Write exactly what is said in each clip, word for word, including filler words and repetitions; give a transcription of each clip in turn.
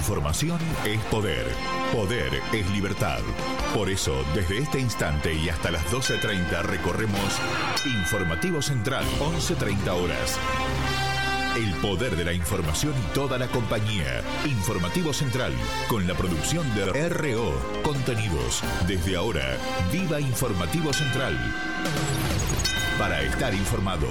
Información es poder. Poder es libertad. Por eso, desde este instante y hasta las doce treinta recorremos Informativo Central, once treinta horas. El poder de la información y toda la compañía. Informativo Central, con la producción de R O Contenidos. Desde ahora, viva Informativo Central. Para estar informado.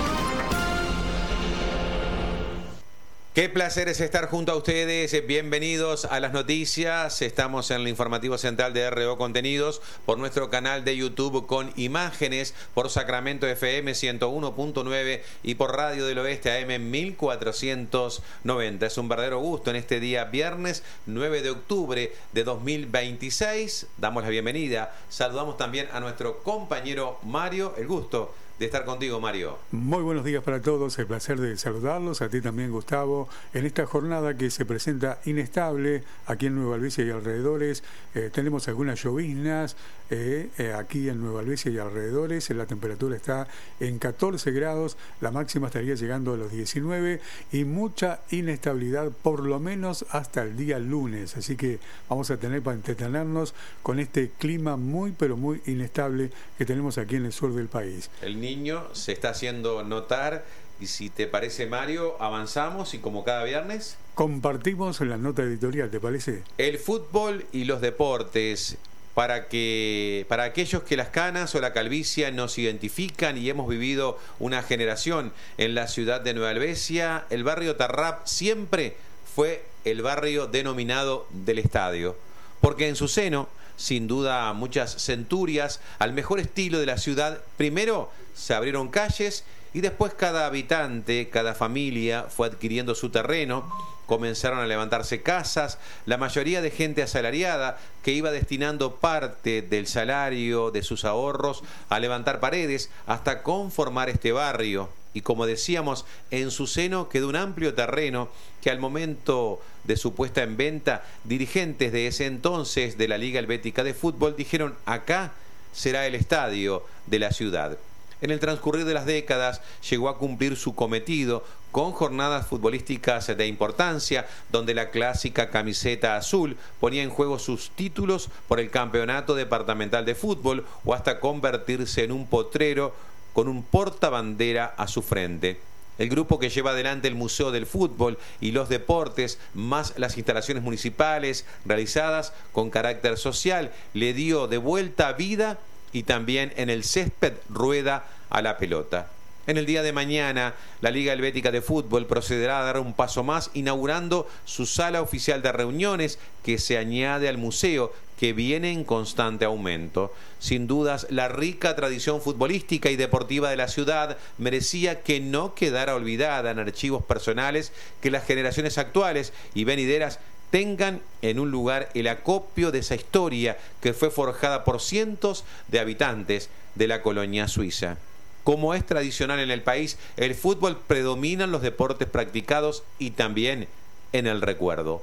Qué placer es estar junto a ustedes. Bienvenidos a las noticias. Estamos en el Informativo Central de R O Contenidos por nuestro canal de YouTube con imágenes, por Sacramento F M ciento uno punto nueve y por Radio del Oeste A M mil cuatrocientos noventa. Es un verdadero gusto en este día viernes nueve de octubre de dos mil veintiséis. Damos la bienvenida. Saludamos también a nuestro compañero Mario. El gusto de estar contigo, Mario. Muy buenos días para todos, el placer de saludarlos, a ti también, Gustavo, en esta jornada que se presenta inestable aquí en Nueva Albesia y alrededores. Eh, tenemos algunas lloviznas eh, eh, aquí en Nueva Albesia y alrededores. La temperatura está en catorce grados, la máxima estaría llegando a los diecinueve y mucha inestabilidad por lo menos hasta el día lunes, así que vamos a tener para entretenernos con este clima muy pero muy inestable que tenemos aquí en el sur del país. El niño se está haciendo notar y si te parece, Mario, avanzamos y como cada viernes compartimos la nota editorial, ¿te parece? El fútbol y los deportes, para que para aquellos que las canas o la calvicie nos identifican y hemos vivido una generación en la ciudad de Nueva Albesia, el barrio Tarrap siempre fue el barrio denominado del estadio, porque en su seno, sin duda, muchas centurias, al mejor estilo de la ciudad, primero se abrieron calles y después cada habitante, cada familia fue adquiriendo su terreno, comenzaron a levantarse casas, la mayoría de gente asalariada que iba destinando parte del salario, de sus ahorros, a levantar paredes hasta conformar este barrio. Y como decíamos, en su seno quedó un amplio terreno que al momento de su puesta en venta, dirigentes de ese entonces de la Liga Helvética de Fútbol dijeron: acá será el estadio de la ciudad. En el transcurrir de las décadas llegó a cumplir su cometido con jornadas futbolísticas de importancia, donde la clásica camiseta azul ponía en juego sus títulos por el campeonato departamental de fútbol o hasta convertirse en un potrero con un portabandera a su frente. El grupo que lleva adelante el Museo del Fútbol y los Deportes, más las instalaciones municipales realizadas con carácter social, le dio de vuelta vida y también en el césped rueda a la pelota. En el día de mañana, la Liga Helvética de Fútbol procederá a dar un paso más, inaugurando su sala oficial de reuniones, que se añade al museo, que viene en constante aumento. Sin dudas, la rica tradición futbolística y deportiva de la ciudad merecía que no quedara olvidada en archivos personales, que las generaciones actuales y venideras tengan en un lugar el acopio de esa historia que fue forjada por cientos de habitantes de la colonia suiza. Como es tradicional en el país, el fútbol predomina en los deportes practicados y también en el recuerdo.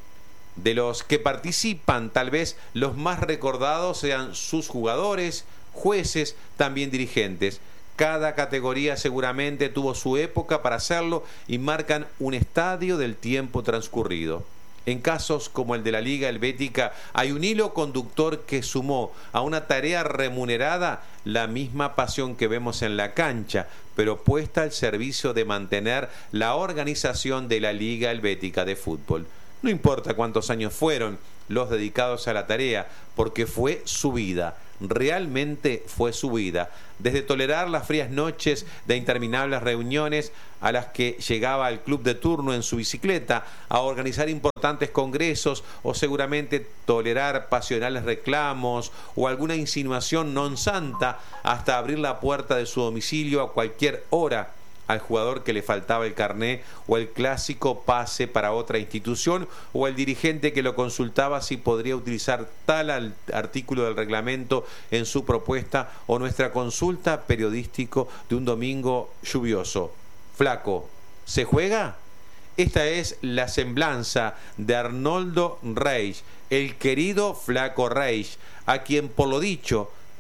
De los que participan, tal vez los más recordados sean sus jugadores, jueces, también dirigentes. Cada categoría seguramente tuvo su época para hacerlo y marcan un estadio del tiempo transcurrido. En casos como el de la Liga Helvética hay un hilo conductor que sumó a una tarea remunerada la misma pasión que vemos en la cancha, pero puesta al servicio de mantener la organización de la Liga Helvética de Fútbol. No importa cuántos años fueron los dedicados a la tarea, porque fue su vida, realmente fue su vida. Desde tolerar las frías noches de interminables reuniones a las que llegaba al club de turno en su bicicleta, a organizar importantes congresos o seguramente tolerar pasionales reclamos o alguna insinuación non santa, hasta abrir la puerta de su domicilio a cualquier hora al jugador que le faltaba el carné o el clásico pase para otra institución o el dirigente que lo consultaba si podría utilizar tal artículo del reglamento en su propuesta o nuestra consulta periodístico de un domingo lluvioso. Flaco, ¿se juega? Esta es la semblanza de Arnoldo Reich, el querido Flaco Reich, a quien por lo dicho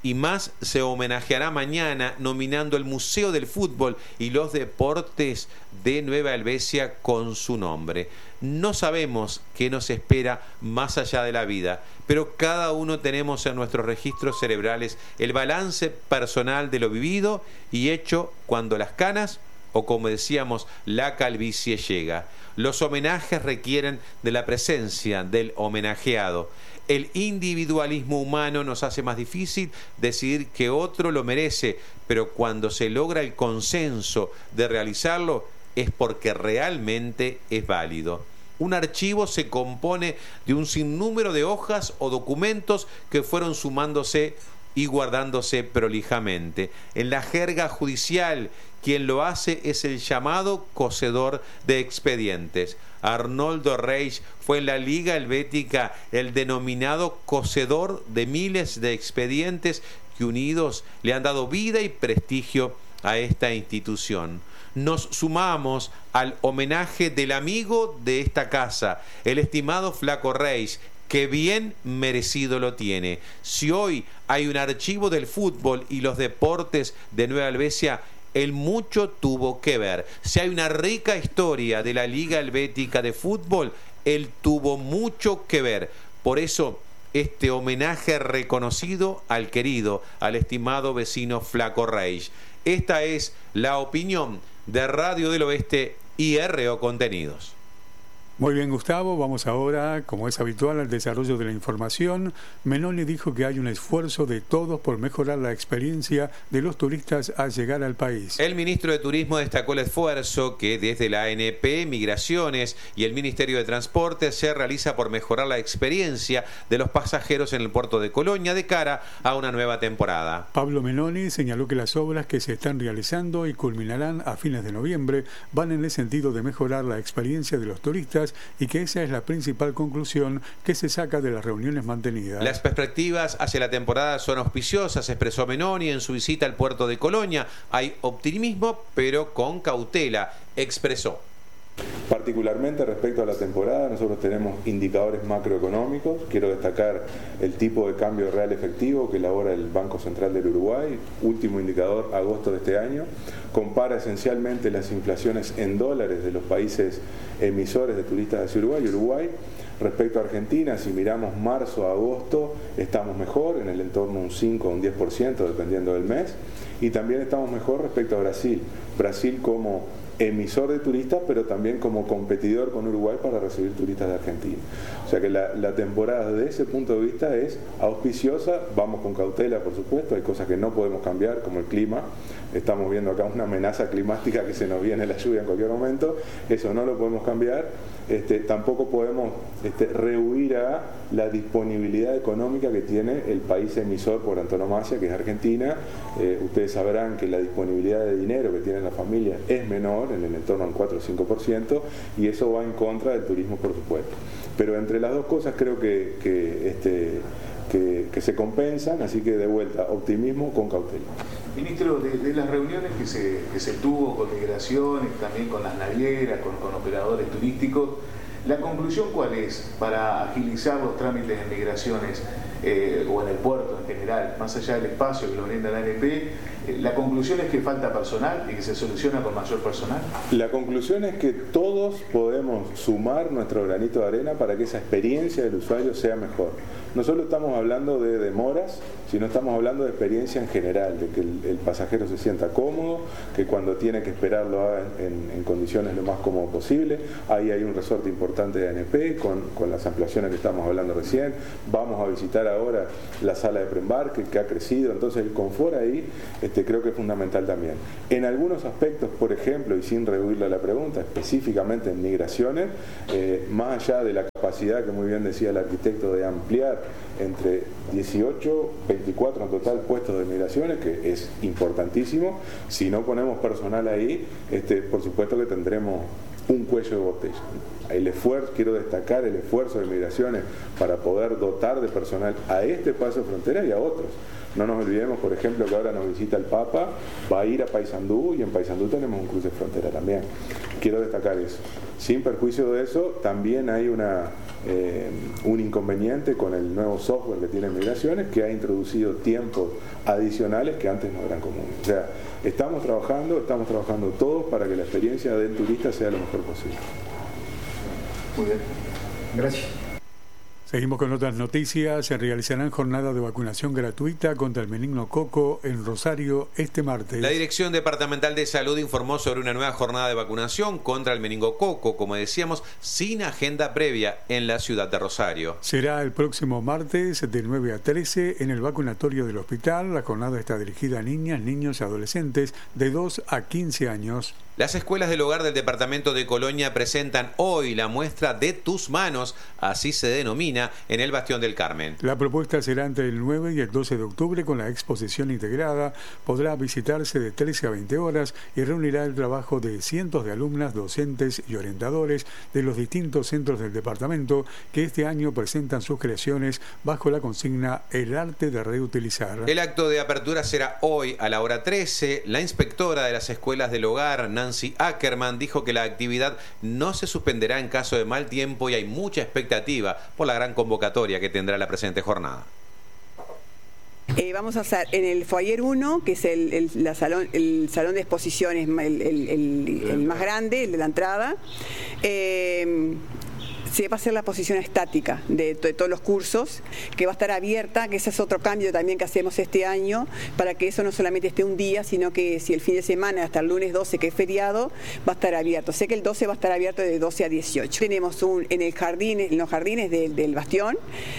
y más se homenajeará mañana nominando el Museo del Fútbol y los Deportes de Nueva Helvecia con su nombre. No sabemos qué nos espera más allá de la vida, pero cada uno tenemos en nuestros registros cerebrales el balance personal de lo vivido y hecho cuando las canas, o como decíamos, la calvicie llega. Los homenajes requieren de la presencia del homenajeado. El individualismo humano nos hace más difícil decidir que otro lo merece, pero cuando se logra el consenso de realizarlo es porque realmente es válido. Un archivo se compone de un sinnúmero de hojas o documentos que fueron sumándose y guardándose prolijamente. En la jerga judicial, quien lo hace es el llamado cosedor de expedientes. Arnoldo Reich fue en la Liga Helvética el denominado cosedor de miles de expedientes que unidos le han dado vida y prestigio a esta institución. Nos sumamos al homenaje del amigo de esta casa, el estimado Flaco Reich, que bien merecido lo tiene. Si hoy hay un archivo del fútbol y los deportes de Nueva Helvecia, él mucho tuvo que ver. Si hay una rica historia de la Liga Helvética de fútbol, él tuvo mucho que ver. Por eso, este homenaje reconocido al querido, al estimado vecino Flaco Reich. Esta es la opinión de Radio del Oeste y R O Contenidos. Muy bien, Gustavo, vamos ahora, como es habitual, al desarrollo de la información. Meloni dijo que hay un esfuerzo de todos por mejorar la experiencia de los turistas al llegar al país. El ministro de Turismo destacó el esfuerzo que desde la A N P, Migraciones y el Ministerio de Transporte se realiza por mejorar la experiencia de los pasajeros en el puerto de Colonia de cara a una nueva temporada. Pablo Meloni señaló que las obras que se están realizando y culminarán a fines de noviembre van en el sentido de mejorar la experiencia de los turistas y que esa es la principal conclusión que se saca de las reuniones mantenidas. Las perspectivas hacia la temporada son auspiciosas, expresó Meloni en su visita al puerto de Colonia. Hay optimismo, pero con cautela, expresó. Particularmente respecto a la temporada, nosotros tenemos indicadores macroeconómicos. Quiero destacar el tipo de cambio real efectivo que elabora el Banco Central del Uruguay, último indicador, agosto de este año. Compara esencialmente las inflaciones en dólares de los países emisores de turistas hacia Uruguay. Uruguay, respecto a Argentina, si miramos marzo a agosto, estamos mejor, en el entorno un cinco o un diez por ciento, dependiendo del mes. Y también estamos mejor respecto a Brasil. Brasil como emisor de turistas, pero también como competidor con Uruguay para recibir turistas de Argentina. O sea que la, la temporada desde ese punto de vista es auspiciosa, vamos con cautela por supuesto, hay cosas que no podemos cambiar como el clima, estamos viendo acá una amenaza climática que se nos viene la lluvia en cualquier momento, eso no lo podemos cambiar, este, tampoco podemos este, rehuir a la disponibilidad económica que tiene el país emisor por antonomasia, que es Argentina. Eh, ustedes sabrán que la disponibilidad de dinero que tienen las familias es menor, en el entorno del cuatro o cinco por ciento, y eso va en contra del turismo, por supuesto. Pero entre las dos cosas creo que, que, este, que, que se compensan, así que de vuelta, optimismo con cautela. Ministro, de, de las reuniones que se, que se tuvo con migraciones, también con las navieras, con, con operadores turísticos, ¿la conclusión cuál es para agilizar los trámites en migraciones eh, o en el puerto en general, más allá del espacio que lo brinda la A N P? Eh, ¿La conclusión es que falta personal y que se soluciona con mayor personal? La conclusión es que todos podemos sumar nuestro granito de arena para que esa experiencia del usuario sea mejor. No solo estamos hablando de demoras, sino estamos hablando de experiencia en general, de que el, el pasajero se sienta cómodo, que cuando tiene que esperar lo haga en, en condiciones lo más cómodo posible. Ahí hay un resorte importante de A N P con, con las ampliaciones que estamos hablando recién. Vamos a visitar ahora la sala de preembarque que ha crecido, entonces el confort ahí este, creo que es fundamental también. En algunos aspectos, por ejemplo, y sin rehuirle a la pregunta, específicamente en migraciones, eh, más allá de la capacidad que muy bien decía el arquitecto de ampliar entre dieciocho, veinticuatro en total puestos de migraciones, que es importantísimo. Si no ponemos personal ahí, este, por supuesto que tendremos un cuello de botella. El esfuerzo, quiero destacar el esfuerzo de migraciones para poder dotar de personal a este paso de frontera y a otros. No nos olvidemos, por ejemplo, que ahora nos visita el Papa, va a ir a Paysandú y en Paysandú tenemos un cruce de frontera también. Quiero destacar eso. Sin perjuicio de eso, también hay una, eh, un inconveniente con el nuevo software que tiene Migraciones, que ha introducido tiempos adicionales que antes no eran comunes. O sea, estamos trabajando, estamos trabajando todos para que la experiencia del turista sea lo mejor posible. Muy bien. Gracias. Seguimos con otras noticias. Se realizarán jornadas de vacunación gratuita contra el meningococo en Rosario este martes. La Dirección Departamental de Salud informó sobre una nueva jornada de vacunación contra el meningococo, como decíamos, sin agenda previa en la ciudad de Rosario. Será el próximo martes de nueve a trece en el vacunatorio del hospital. La jornada está dirigida a niñas, niños y adolescentes de dos a quince años. Las escuelas del hogar del departamento de Colonia presentan hoy la muestra de Tus Manos, así se denomina, en el Bastión del Carmen. La propuesta será entre el nueve y el doce de octubre con la exposición integrada. Podrá visitarse de trece a veinte horas y reunirá el trabajo de cientos de alumnas, docentes y orientadores de los distintos centros del departamento que este año presentan sus creaciones bajo la consigna El arte de reutilizar. El acto de apertura será hoy a la hora trece. La inspectora de las escuelas del hogar, Nancy Ackerman, dijo que la actividad no se suspenderá en caso de mal tiempo y hay mucha expectativa por la gran convocatoria que tendrá la presente jornada. Eh, vamos a hacer en el foyer uno, que es el, el, la salón, el salón de exposiciones, el, el, el, el más grande, el de la entrada. Eh, se va a hacer la posición estática de, de todos los cursos, que va a estar abierta, que ese es otro cambio también que hacemos este año, para que eso no solamente esté un día, sino que si el fin de semana, hasta el lunes doce, que es feriado, va a estar abierto. Sé que el doce va a estar abierto de doce a dieciocho. Tenemos un, en el jardín, en los jardines del, del Bastión,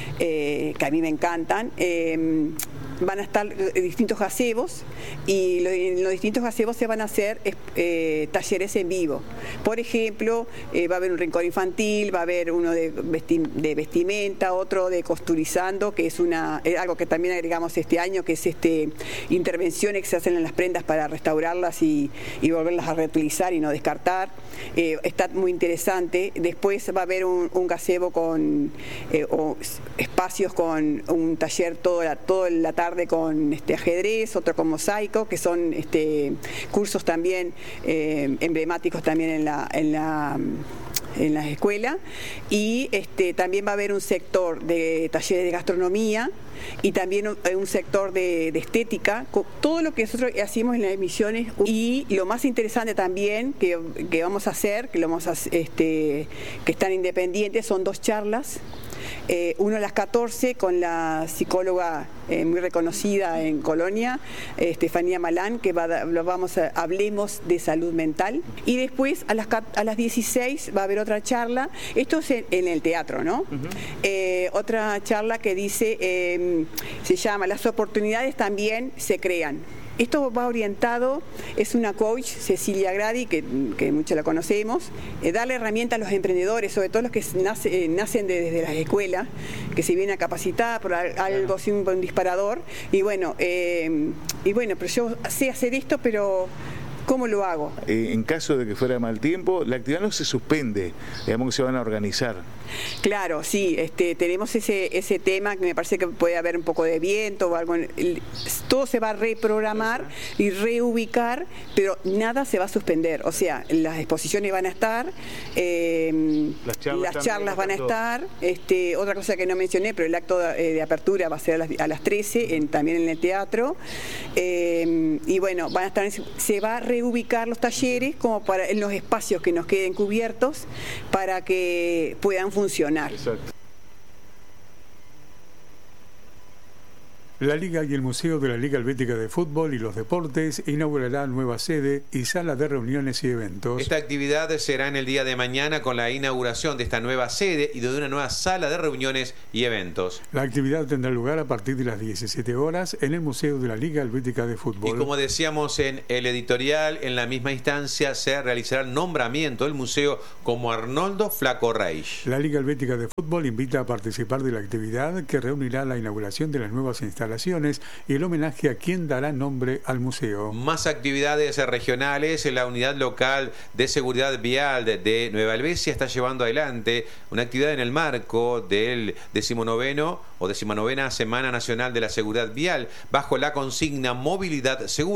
eh, que a mí me encantan, eh, van a estar distintos gazebos y lo, en los distintos gazebos se van a hacer eh, talleres en vivo. Por ejemplo, eh, va a haber un rincón infantil, va a haber uno de, vesti de vestimenta, otro de costurizando, que es una eh, algo que también agregamos este año, que es este intervenciones que se hacen en las prendas para restaurarlas y, y volverlas a reutilizar y no descartar. Eh, está muy interesante. Después va a haber un, un gazebo con eh, o espacios con un taller toda la, toda la tarde con este ajedrez, otro con mosaico, que son este cursos también eh, emblemáticos también en la, en la en las escuelas, y este también va a haber un sector de talleres de gastronomía y también un, un sector de, de estética, todo lo que nosotros hacemos en las emisiones. Y lo más interesante también que, que vamos a hacer, que lo vamos a, este, que están independientes, son dos charlas. Eh, uno a las catorce con la psicóloga eh, muy reconocida en Colonia, eh, Estefanía Malán, que va a, lo vamos a hablemos de salud mental. Y después a las, a las dieciséis va a haber otra charla, esto es en, en el teatro, ¿no? Uh-huh. eh, otra charla que dice, eh, se llama Las oportunidades también se crean. Esto va orientado, es una coach, Cecilia Gradi, que, que muchos la conocemos, eh, darle herramientas a los emprendedores, sobre todo los que nace, eh, nacen de, desde las escuelas, que se vienen a capacitar por algo así, un, un disparador, y bueno, eh, y bueno, pero yo sé hacer esto, pero ¿cómo lo hago? Eh, en caso de que fuera mal tiempo, la actividad no se suspende, digamos que se van a organizar. Claro, sí, este, tenemos ese, ese tema que me parece que puede haber un poco de viento o algo. El, todo se va a reprogramar y reubicar, pero nada se va a suspender. O sea, las exposiciones van a estar, eh, las charlas, las charlas van a estar. Este, otra cosa que no mencioné, pero el acto de, de apertura va a ser a las, a las trece, en, también en el teatro. Eh, y bueno, van a estar, se va a reubicar los talleres como para en los espacios que nos queden cubiertos para que puedan funcionar. Exacto. La Liga y el Museo de la Liga Helvética de Fútbol y los Deportes inaugurarán nueva sede y sala de reuniones y eventos. Esta actividad será en el día de mañana con la inauguración de esta nueva sede y de una nueva sala de reuniones y eventos. La actividad tendrá lugar a partir de las diecisiete horas en el Museo de la Liga Helvética de Fútbol. Y como decíamos en el editorial, en la misma instancia se realizará el nombramiento del museo como Arnoldo Flaco Reich. La Liga Helvética de Fútbol invita a participar de la actividad que reunirá la inauguración de las nuevas instalaciones y el homenaje a quien dará nombre al museo. Más actividades regionales. La unidad local de seguridad vial de Nueva Helvecia está llevando adelante una actividad en el marco del decimonoveno o decimonovena Semana Nacional de la Seguridad Vial bajo la consigna Movilidad Segura,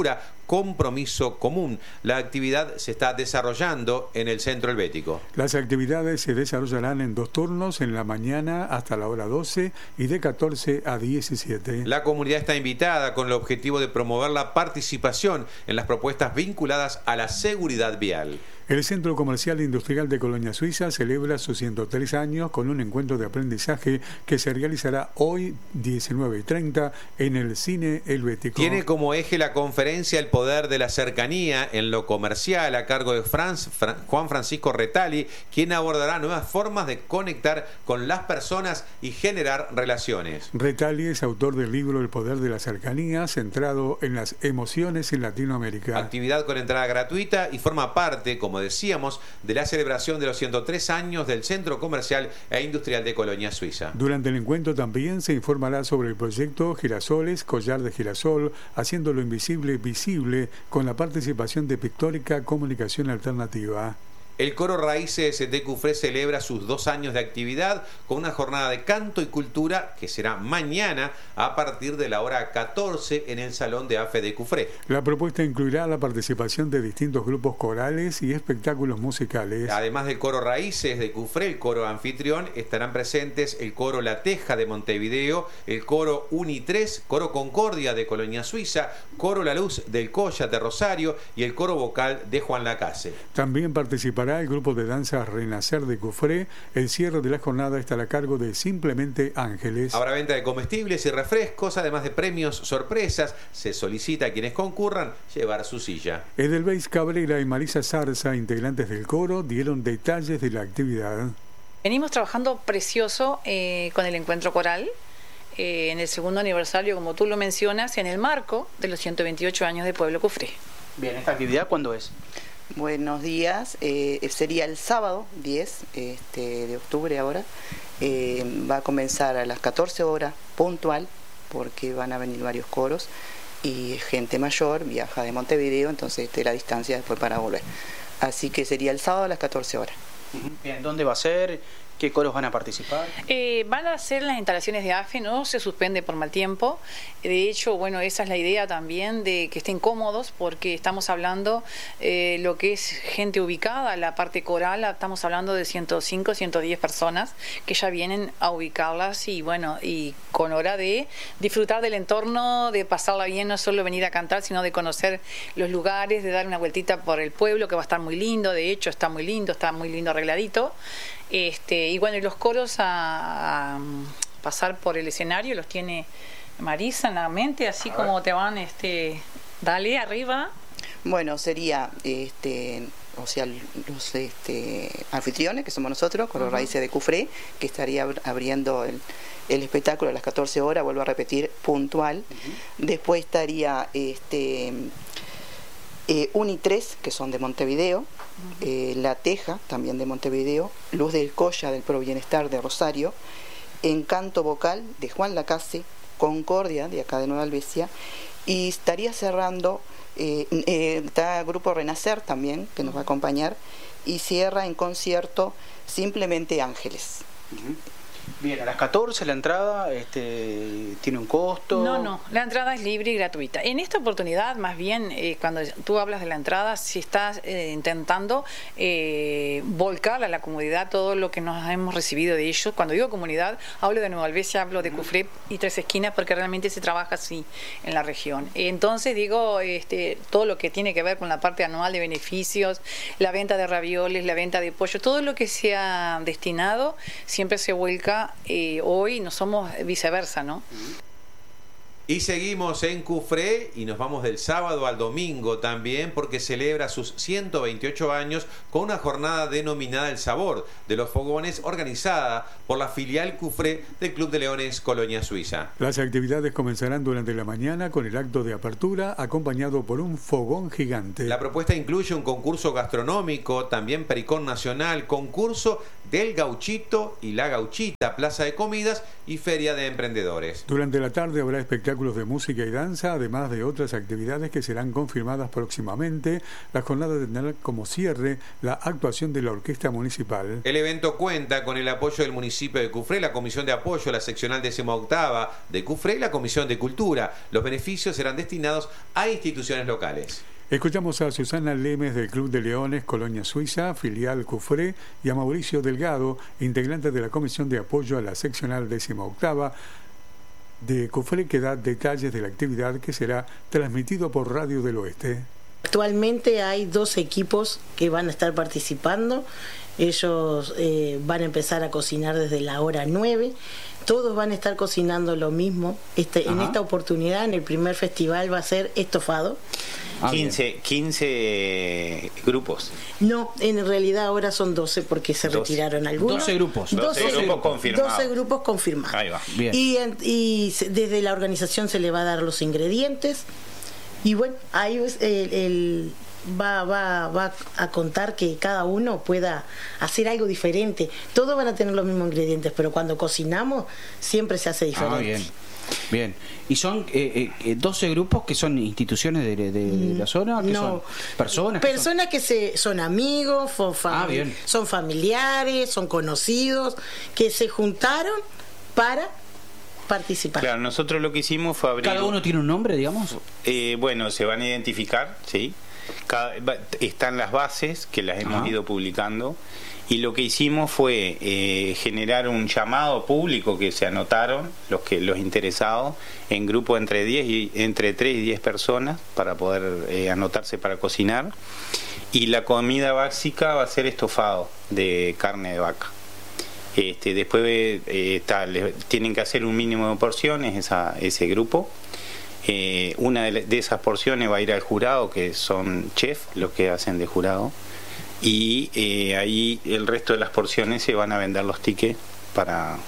compromiso común. La actividad se está desarrollando en el centro helvético. Las actividades se desarrollarán en dos turnos, en la mañana hasta la hora doce y de catorce a diecisiete. La comunidad está invitada con el objetivo de promover la participación en las propuestas vinculadas a la seguridad vial. El Centro Comercial e Industrial de Colonia Suiza celebra sus ciento tres años con un encuentro de aprendizaje que se realizará hoy diecinueve y treinta en el Cine Helvético. Tiene como eje la conferencia El Poder de la Cercanía en lo comercial a cargo de Franz, Fran, Juan Francisco Retali, quien abordará nuevas formas de conectar con las personas y generar relaciones. Retali es autor del libro El Poder de la Cercanía, centrado en las emociones en Latinoamérica. Actividad con entrada gratuita y forma parte, como decíamos, de la celebración de los ciento tres años del Centro Comercial e Industrial de Colonia Suiza. Durante el encuentro también se informará sobre el proyecto Girasoles, Collar de Girasol, haciendo lo invisible visible, con la participación de Pictórica Comunicación Alternativa. El Coro Raíces de Cufré celebra sus dos años de actividad con una jornada de canto y cultura que será mañana a partir de la hora catorce en el Salón de Afe de Cufré. La propuesta incluirá la participación de distintos grupos corales y espectáculos musicales. Además del Coro Raíces de Cufré, el Coro Anfitrión, estarán presentes el Coro La Teja de Montevideo, el Coro Uni tres, Coro Concordia de Colonia Suiza, Coro La Luz del Colla de Rosario y el Coro Vocal de Juan Lacase. También participará el grupo de danza Renacer de Cufré. El cierre de la jornada estará a cargo de Simplemente Ángeles. Habrá venta de comestibles y refrescos, además de premios sorpresas. Se solicita a quienes concurran llevar su silla. Edelveis Cabrera y Marisa Zarza, integrantes del coro, dieron detalles de la actividad. Venimos trabajando precioso eh, con el encuentro coral. Eh, en el segundo aniversario, como tú lo mencionas, en el marco de los ciento veintiocho años de Pueblo Cufré. Bien, ¿esta actividad cuándo es? Buenos días, eh, sería el sábado diez este, de octubre ahora, eh, va a comenzar a las catorce horas puntual, porque van a venir varios coros y gente mayor, viaja de Montevideo, entonces este, la distancia después para volver. Así que sería el sábado a las catorce horas. Bien, ¿dónde va a ser? ¿Qué coros van a participar? Eh, van a ser las instalaciones de Afe, no se suspende por mal tiempo. De hecho, bueno, esa es la idea también, de que estén cómodos, porque estamos hablando eh, lo que es gente ubicada, la parte coral, estamos hablando de ciento cinco, ciento diez personas que ya vienen a ubicarlas y bueno, y con hora de disfrutar del entorno, de pasarla bien, no solo venir a cantar, sino de conocer los lugares, de dar una vueltita por el pueblo, que va a estar muy lindo, de hecho está muy lindo, está muy lindo arregladito. Este, y bueno, y los coros a, a pasar por el escenario los tiene Marisa en la mente, así como te van, este, dale arriba. Bueno, sería este, o sea, los este, anfitriones, que somos nosotros, Coro uh-huh. Raíces de Cufré, que estaría abriendo el, el espectáculo a las catorce horas, vuelvo a repetir, puntual. Uh-huh. Después estaría este, eh, Uni tres, que son de Montevideo. Eh, La Teja, también de Montevideo, Luz del Colla del Pro Bienestar de Rosario, Encanto Vocal de Juan Lacase, Concordia de acá de Nueva Albesia, y estaría cerrando, eh, eh, está el grupo Renacer también, que nos va a acompañar, y cierra en concierto Simplemente Ángeles. Uh-huh. Bien, a las catorce la entrada este, tiene un costo. No, no, la entrada es libre y gratuita. En esta oportunidad, más bien, eh, cuando tú hablas de la entrada, si estás eh, intentando eh, volcar a la comunidad todo lo que nos hemos recibido de ellos. Cuando digo comunidad, hablo de Nueva Albesia, hablo de Cufré y Tres Esquinas, porque realmente se trabaja así en la región. Entonces digo, este, todo lo que tiene que ver con la parte anual de beneficios, la venta de ravioles, la venta de pollo, todo lo que sea destinado, siempre se vuelca. Eh, hoy no somos viceversa, ¿no? Y seguimos en Cufré y nos vamos del sábado al domingo también, porque celebra sus ciento veintiocho años con una jornada denominada El Sabor de los Fogones, organizada por la filial Cufré del Club de Leones Colonia Suiza. Las actividades comenzarán durante la mañana con el acto de apertura acompañado por un fogón gigante. La propuesta incluye un concurso gastronómico, también pericón nacional, concurso del Gauchito y la Gauchita, plaza de comidas y feria de emprendedores. Durante la tarde habrá espectáculos de música y danza, además de otras actividades que serán confirmadas próximamente. La jornada tendrá como cierre la actuación de la Orquesta Municipal. El evento cuenta con el apoyo del municipio de Cufré, la Comisión de Apoyo, la seccional decimoctava de Cufré y la Comisión de Cultura. Los beneficios serán destinados a instituciones locales. Escuchamos a Susana Lemes del Club de Leones, Colonia Suiza, filial Cufré, y a Mauricio Delgado, integrante de la Comisión de Apoyo a la seccional decimoctava de Cufré, que da detalles de la actividad que será transmitido por Radio del Oeste. Actualmente hay dos equipos que van a estar participando. Ellos eh, van a empezar a cocinar desde la hora nueve. Todos van a estar cocinando lo mismo. Este, en esta oportunidad, en el primer festival, va a ser estofado. Ah, quince, quince grupos. No, en realidad ahora son doce porque se doce. Retiraron algunos. doce grupos. doce, doce grupos confirmados. doce grupos confirmados. Ahí va. Bien. Y, y desde la organización se le va a dar los ingredientes. Y bueno, ahí es el, el va, va, va a contar que cada uno pueda hacer algo diferente. Todos van a tener los mismos ingredientes, pero cuando cocinamos siempre se hace diferente. Ah, bien. Bien. ¿Y son eh, eh, doce grupos que son instituciones de, de, de la zona? ¿Que no. son personas? Personas que, son? que se, son amigos, son, fami- ah, bien. son familiares, son conocidos, que se juntaron para participar. Claro, nosotros lo que hicimos fue abrir... ¿Cada uno tiene un nombre, digamos? Eh, bueno, se van a identificar, ¿sí? Cada, están las bases que las hemos Ajá. ido publicando. Y lo que hicimos fue eh, generar un llamado público que se anotaron los que los interesados en grupo entre diez y entre tres y diez personas para poder eh, anotarse para cocinar. Y la comida básica va a ser estofado de carne de vaca. Este, después eh, está, les, tienen que hacer un mínimo de porciones esa, ese grupo. Eh, una de, de esas porciones va a ir al jurado, que son chefs los que hacen de jurado. Y eh, ahí el resto de las porciones se van a vender los tickets para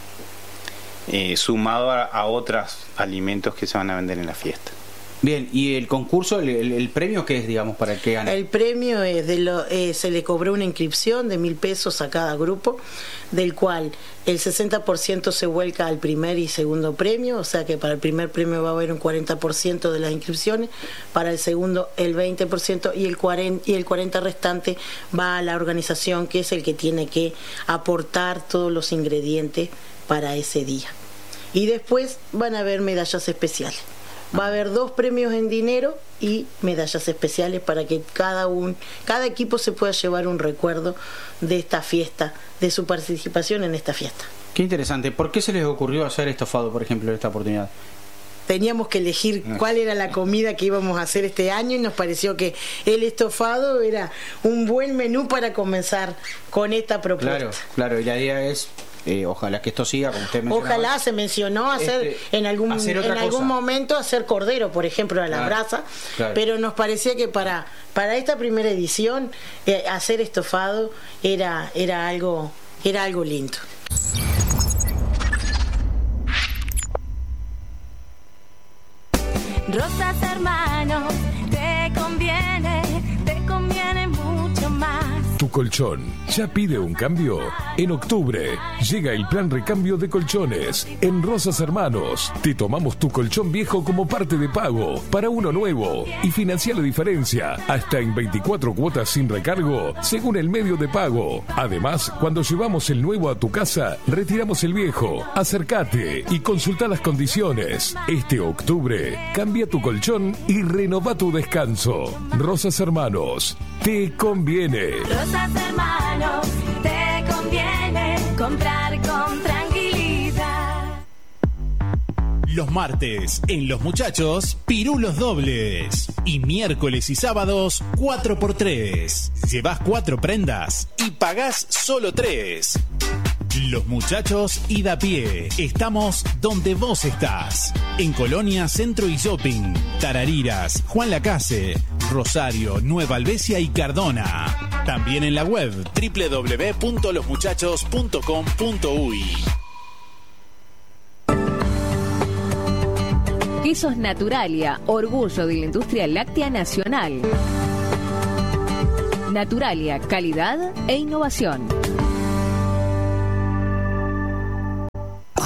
eh, sumado a, a otros alimentos que se van a vender en la fiesta. Bien, ¿y el concurso, el, el, el premio qué es, digamos, para el que gane? El premio es de lo, eh, se le cobró una inscripción de mil pesos a cada grupo, del cual el sesenta por ciento se vuelca al primer y segundo premio, o sea que para el primer premio va a haber un cuarenta por ciento de las inscripciones, para el segundo el veinte por ciento y el cuarenta, y el cuarenta por ciento restante va a la organización, que es el que tiene que aportar todos los ingredientes para ese día. Y después van a haber medallas especiales. Va a haber dos premios en dinero y medallas especiales para que cada un, cada equipo se pueda llevar un recuerdo de esta fiesta, de su participación en esta fiesta. Qué interesante. ¿Por qué se les ocurrió hacer estofado, por ejemplo, en esta oportunidad? Teníamos que elegir cuál era la comida que íbamos a hacer este año y nos pareció que el estofado era un buen menú para comenzar con esta propuesta. Claro, claro. Y la idea es... Eh, ojalá que esto siga, como usted mencionaba. Ojalá, se mencionó hacer este, en algún hacer en algún momento hacer cordero, por ejemplo, a la claro, brasa, claro. Pero nos parecía que para para esta primera edición eh, hacer estofado era era algo era algo lindo. Rosas Hermanos, te conviene, te conviene mucho más. Tu colchón ya pide un cambio. En octubre llega el plan recambio de colchones. En Rosas Hermanos te tomamos tu colchón viejo como parte de pago para uno nuevo y financia la diferencia hasta en veinticuatro cuotas sin recargo según el medio de pago. Además, cuando llevamos el nuevo a tu casa, retiramos el viejo. Acércate y consulta las condiciones. Este octubre cambia tu colchón y renova tu descanso. Rosas Hermanos, te conviene. Rosas Hermanos, te conviene comprar con tranquilidad. Los martes, en Los Muchachos, pirulos dobles. Y miércoles y sábados, cuatro por tres. Llevas cuatro prendas y pagás solo tres. Los Muchachos y da pie. Estamos donde vos estás. En Colonia, Centro y Shopping. Tarariras, Juan Lacase, Rosario, Nueva Albesia y Cardona. También en la web doble u doble u doble u punto los muchachos punto com punto uy. Quesos Naturalia, orgullo de la industria láctea nacional. Naturalia, calidad e innovación.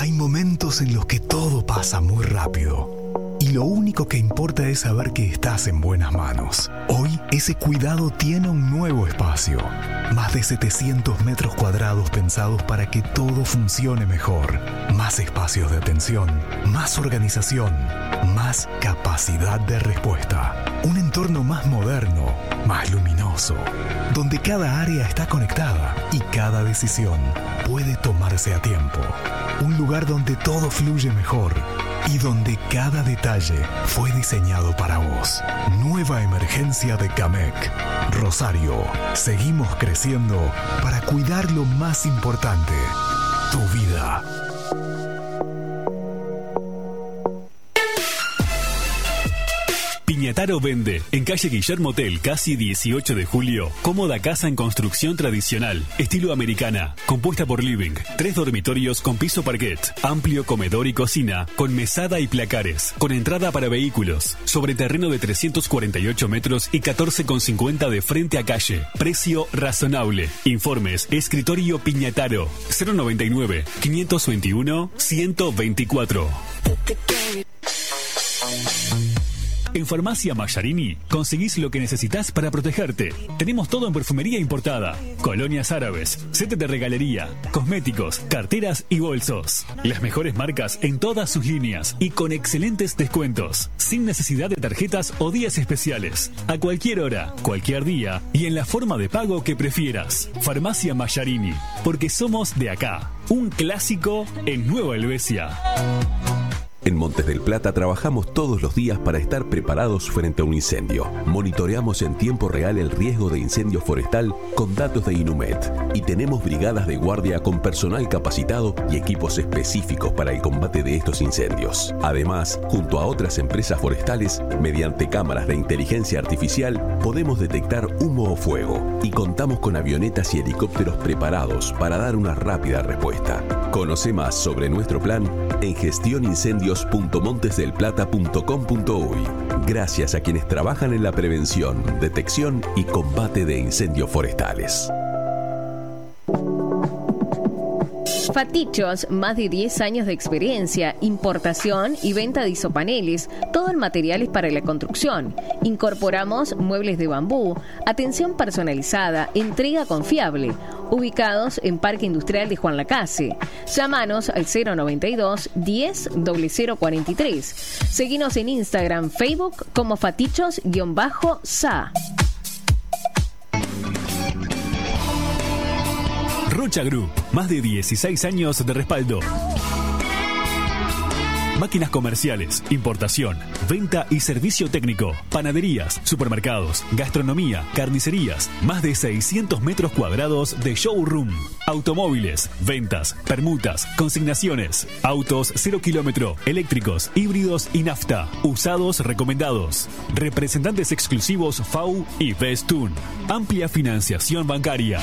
Hay momentos en los que todo pasa muy rápido y lo único que importa es saber que estás en buenas manos. Hoy ese cuidado tiene un nuevo espacio. Más de setecientos metros cuadrados pensados para que todo funcione mejor. Más espacios de atención, más organización, más capacidad de respuesta. Un entorno más moderno, más luminoso, donde cada área está conectada y cada decisión puede tomarse a tiempo. Un lugar donde todo fluye mejor y donde cada detalle fue diseñado para vos. Nueva emergencia de Camec. Rosario, seguimos creciendo para cuidar lo más importante, tu vida. Piñataro vende, en calle Guillermo Tell, casi dieciocho de julio, cómoda casa en construcción tradicional, estilo americana, compuesta por living, tres dormitorios con piso parquet, amplio comedor y cocina, con mesada y placares, con entrada para vehículos, sobre terreno de trescientos cuarenta y ocho metros y catorce con cincuenta de frente a calle, precio razonable. Informes, escritorio Piñataro, cero noventa y nueve, quinientos veintiuno, ciento veinticuatro. En Farmacia Mallarini conseguís lo que necesitas para protegerte. Tenemos todo en perfumería importada, colonias árabes, set de regalería, cosméticos, carteras y bolsos. Las mejores marcas en todas sus líneas y con excelentes descuentos, sin necesidad de tarjetas o días especiales. A cualquier hora, cualquier día y en la forma de pago que prefieras. Farmacia Mallarini, porque somos de acá. Un clásico en Nueva Helvecia. En Montes del Plata trabajamos todos los días para estar preparados frente a un incendio. Monitoreamos en tiempo real el riesgo de incendio forestal con datos de Inumet y tenemos brigadas de guardia con personal capacitado y equipos específicos para el combate de estos incendios. Además, junto a otras empresas forestales, mediante cámaras de inteligencia artificial, podemos detectar humo o fuego y contamos con avionetas y helicópteros preparados para dar una rápida respuesta. Conoce más sobre nuestro plan en gestión incendios punto montes del plata punto com punto uy. Gracias a quienes trabajan en la prevención, detección y combate de incendios forestales. Fatichos, más de diez años de experiencia, importación y venta de isopaneles, todo en materiales para la construcción. Incorporamos muebles de bambú, atención personalizada, entrega confiable. Ubicados en Parque Industrial de Juan Lacase. Llámanos al cero noventa y dos, diez, cero cero cuarenta y tres. Seguinos en Instagram, Facebook como Fatichos-Sa. Rocha Group, más de dieciséis años de respaldo. Máquinas comerciales, importación, venta y servicio técnico, panaderías, supermercados, gastronomía, carnicerías, más de seiscientos metros cuadrados de showroom, automóviles, ventas, permutas, consignaciones, autos cero kilómetro, eléctricos, híbridos y nafta, usados recomendados, representantes exclusivos F A U y Bestun, amplia financiación bancaria.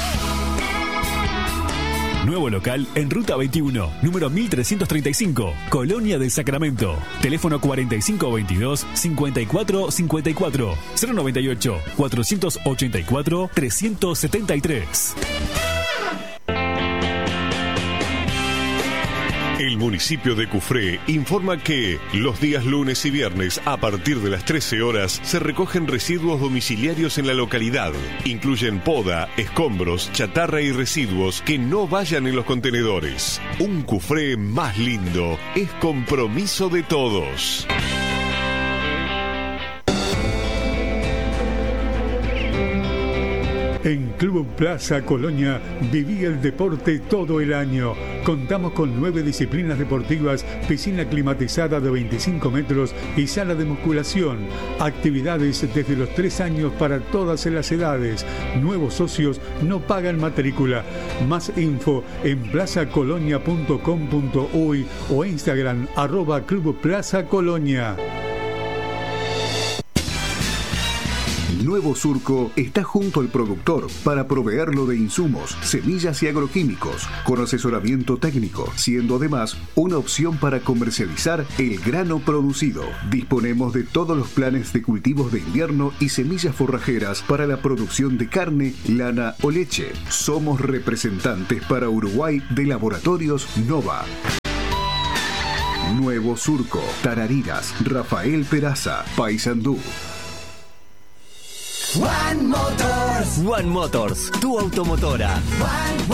Nuevo local en Ruta veintiuno, número mil trescientos treinta y cinco, Colonia del Sacramento. Teléfono cuarenta y cinco veintidós, cincuenta y cuatro cincuenta y cuatro, cero noventa y ocho, cuatrocientos ochenta y cuatro, trescientos setenta y tres. El municipio de Cufré informa que los días lunes y viernes a partir de las trece horas se recogen residuos domiciliarios en la localidad. Incluyen poda, escombros, chatarra y residuos que no vayan en los contenedores. Un Cufré más lindo es compromiso de todos. En Club Plaza Colonia viví el deporte todo el año. Contamos con nueve disciplinas deportivas, piscina climatizada de veinticinco metros y sala de musculación. Actividades desde los tres años para todas las edades. Nuevos socios no pagan matrícula. Más info en plaza colonia punto com punto uy o Instagram arroba Club Plaza Colonia. Nuevo Surco está junto al productor para proveerlo de insumos, semillas y agroquímicos, con asesoramiento técnico, siendo además una opción para comercializar el grano producido. Disponemos de todos los planes de cultivos de invierno y semillas forrajeras para la producción de carne, lana o leche. Somos representantes para Uruguay de Laboratorios Nova. Nuevo Surco, Tarariras, Rafael Peraza, Paysandú. One Motors. One Motors, tu automotora. One